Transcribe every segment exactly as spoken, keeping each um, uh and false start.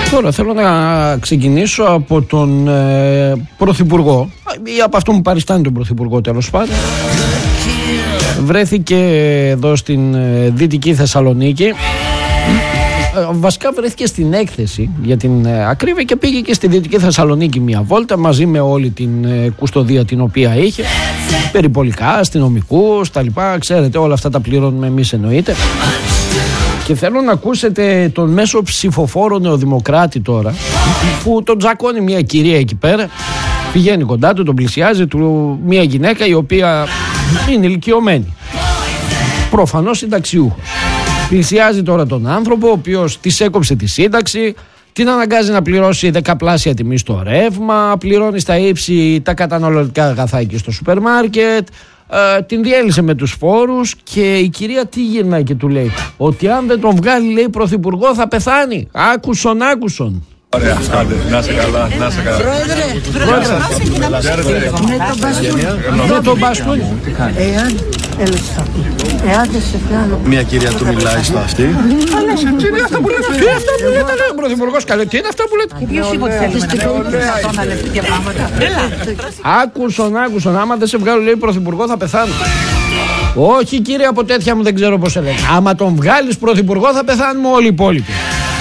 Τώρα θέλω να ξεκινήσω από τον ε, Πρωθυπουργό ή από αυτό που παριστάνει τον Πρωθυπουργό, τέλος πάντων. Βρέθηκε εδώ στην ε, Δυτική Θεσσαλονίκη. Ε, βασικά βρέθηκε στην Έκθεση για την ε, ακρίβεια και πήγε και στη Δυτική Θεσσαλονίκη μια βόλτα μαζί με όλη την ε, κουστοδία την οποία είχε. Περιπολικά, αστυνομικούς, τα λοιπά. Ξέρετε, όλα αυτά τα πληρώνουμε εμείς, εννοείται. Και θέλω να ακούσετε τον μέσο ψηφοφόρο Νεοδημοκράτη τώρα, που τον τζακώνει μια κυρία εκεί πέρα. Πηγαίνει κοντά του, τον πλησιάζει, του μια γυναίκα η οποία είναι ηλικιωμένη, προφανώς συνταξιούχος. Πλησιάζει τώρα τον άνθρωπο, ο οποίος της έκοψε τη σύνταξη, την αναγκάζει να πληρώσει δεκαπλάσια τιμή στο ρεύμα, πληρώνει στα ύψη τα καταναλωτικά αγαθά εκεί στο σούπερ μάρκετ. Uh, την διέλυσε με τους φόρους και η κυρία τι γυρνάει και του λέει? Ότι αν δεν τον βγάλει, λέει, πρωθυπουργό, θα πεθάνει. Άκουσον, άκουσον. Ωραία, άντε, να είσαι καλά, να είσαι καλά. Πρόεδρε, πρόεδρε, με τον μπαστούνι. Εάν, εάν δεν σε κάνω. Μια κυρία του μιλάει στο αυτή. Τι είναι αυτά που λέτε? Τι είναι αυτά που λέτε, λέει ο πρωθυπουργός? Καλέ, τι είναι αυτά που λέτε? Ποιος είπε ότι θέλεις να λες τέτοια πράγματα? Άκουσον, άκουσον, άμα δεν σε βγάλω, λέει, πρωθυπουργό, θα πεθάνω. Όχι, κύριε, από τέτοια μου δεν ξέρω πώς σε λένε. Άμα τον βγάλεις πρωθυπουργό, θα πεθάνουμε όλοι οι υπόλοιποι.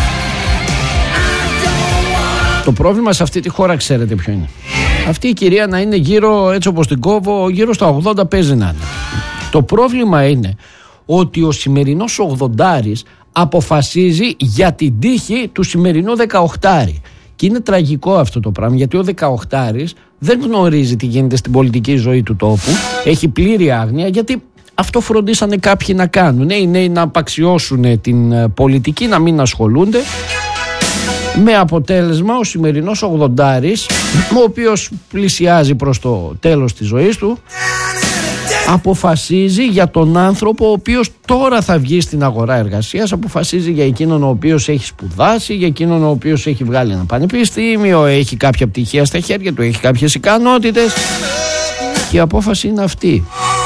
Το πρόβλημα σε αυτή τη χώρα ξέρετε ποιο είναι? Αυτή η κυρία να είναι γύρω, έτσι όπως την κόβω, γύρω στα ογδόντα παίζει να είναι. Το πρόβλημα είναι ότι ο σημερινός ογδοντάρης αποφασίζει για την τύχη του σημερινού δεκαοχτάρη. Και είναι τραγικό αυτό το πράγμα, γιατί ο δεκαοχτάρης δεν γνωρίζει τι γίνεται στην πολιτική ζωή του τόπου, έχει πλήρη άγνοια, γιατί αυτό φροντίσανε κάποιοι να κάνουν. Οι νέοι να απαξιώσουν την πολιτική, να μην ασχολούνται. Με αποτέλεσμα ο σημερινός ογδοντάρης, ο οποίος πλησιάζει προς το τέλος της ζωής του, αποφασίζει για τον άνθρωπο ο οποίος τώρα θα βγει στην αγορά εργασίας, αποφασίζει για εκείνον ο οποίος έχει σπουδάσει, για εκείνον ο οποίος έχει βγάλει ένα πανεπιστήμιο, έχει κάποια πτυχία στα χέρια του, έχει κάποιες ικανότητες. Και η απόφαση είναι αυτή,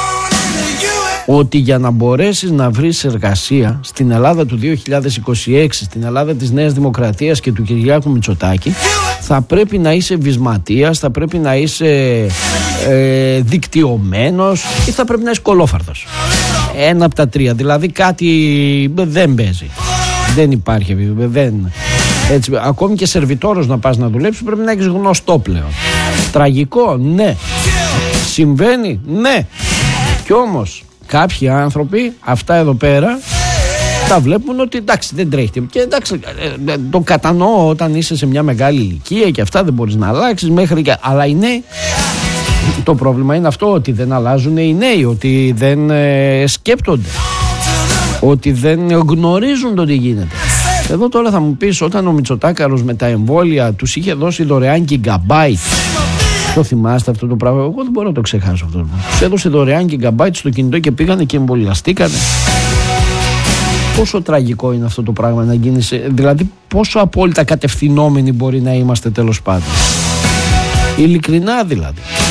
ότι για να μπορέσεις να βρεις εργασία στην Ελλάδα του δύο χιλιάδες είκοσι έξι, στην Ελλάδα της Νέας Δημοκρατίας και του Κυριάκου Μητσοτάκη, θα πρέπει να είσαι βυσματίας, θα πρέπει να είσαι ε, δικτυωμένος ή θα πρέπει να είσαι κολόφαρδος. Ένα από τα τρία, δηλαδή κάτι δεν παίζει, δεν υπάρχει, δεν. Έτσι, ακόμη και σερβιτόρος να πας να δουλέψεις πρέπει να έχεις γνωστό πλέον. Τραγικό, ναι. Συμβαίνει, ναι. Κι όμως κάποιοι άνθρωποι, αυτά εδώ πέρα, τα βλέπουν ότι εντάξει δεν τρέχει. Και εντάξει, το κατανοώ όταν είσαι σε μια μεγάλη ηλικία και αυτά δεν μπορείς να αλλάξεις μέχρι και... Αλλά οι νέοι, το πρόβλημα είναι αυτό, ότι δεν αλλάζουν οι νέοι, ότι δεν ε, σκέπτονται, ότι δεν γνωρίζουν το τι γίνεται. Εδώ τώρα θα μου πεις, όταν ο Μητσοτάκαρος με τα εμβόλια τους είχε δώσει δωρεάν gigabyte, το θυμάστε αυτό το πράγμα? Εγώ δεν μπορώ να το ξεχάσω αυτό. Τους έδωσε δωρεάν gigabyte στο κινητό και πήγανε και εμβολιαστήκανε. Πόσο τραγικό είναι αυτό το πράγμα να γίνει, δηλαδή πόσο απόλυτα κατευθυνόμενοι μπορεί να είμαστε, τέλος πάντων. Ειλικρινά δηλαδή.